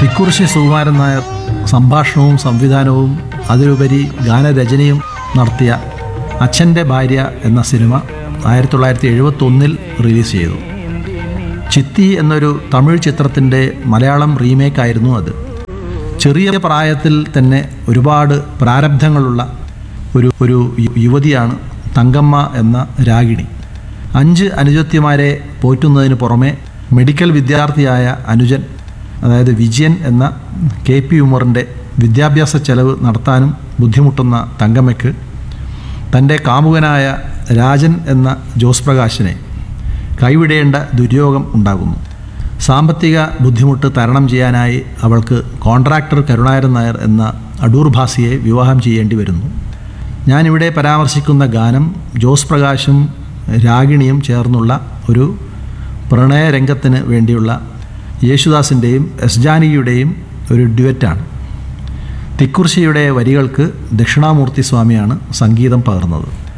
തിക്കുറിശ്ശി സുകുമാരൻ നായർ സംഭാഷണവും സംവിധാനവും അതിലുപരി ഗാനരചനയും നടത്തിയ അച്ഛൻ്റെ ഭാര്യ എന്ന സിനിമ 1971 റിലീസ് ചെയ്തു. ചിത്തി എന്നൊരു തമിഴ് ചിത്രത്തിൻ്റെ മലയാളം റീമേക്കായിരുന്നു അത്. ചെറിയ പ്രായത്തിൽ തന്നെ ഒരുപാട് പ്രാരബ്ധങ്ങളുള്ള ഒരു യുവതിയാണ് തങ്കമ്മ എന്ന രാഗിണി. 5 അനുജത്തിമാരെ പോറ്റുന്നതിന് പുറമെ മെഡിക്കൽ വിദ്യാർത്ഥിയായ അനുജൻ, അതായത് വിജയൻ എന്ന KP ഉമറിൻ്റെ വിദ്യാഭ്യാസ ചെലവ് നടത്താനും ബുദ്ധിമുട്ടുന്ന തങ്കമ്മയ്ക്ക് തൻ്റെ കാമുകനായ രാജൻ എന്ന ജോസ് പ്രകാശിനെ കൈവിടേണ്ട ദുര്യോഗം ഉണ്ടാകുന്നു. സാമ്പത്തിക ബുദ്ധിമുട്ട് തരണം ചെയ്യാനായി അവൾക്ക് കോൺട്രാക്ടർ കരുണാകരൻ നായർ എന്ന അടൂർ ഭാസിയെ വിവാഹം ചെയ്യേണ്ടി വരുന്നു. ഞാനിവിടെ പരാമർശിക്കുന്ന ഗാനം ജോസ് പ്രകാശും രാഗിണിയും ചേർന്നുള്ള ഒരു പ്രണയരംഗത്തിന് വേണ്ടിയുള്ള യേശുദാസിൻ്റെയും എസ് ജാനകിയുടെയും ഒരു ഡ്യുവറ്റാണ്. തിക്കുറിശ്ശിയുടെ വരികൾക്ക് ദക്ഷിണാമൂർത്തി സ്വാമിയാണ് സംഗീതം പകർന്നത്.